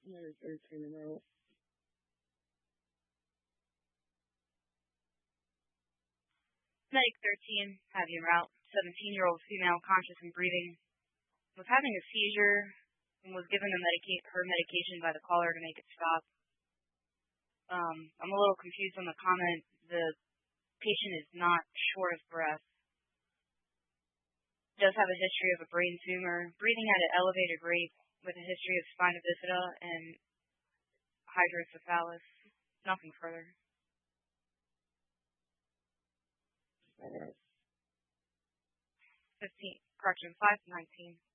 Number 13 about. Medic 13, have you route. 17-year-old female, conscious and breathing, was having a seizure and was given her medication by the caller to make it stop. I'm a little confused on the comment. The patient is not short of breath. Does have a history of a brain tumor, breathing at an elevated rate with a history of spina bifida and hydrocephalus. Nothing further. Alright. 15, correction, 5 to 19.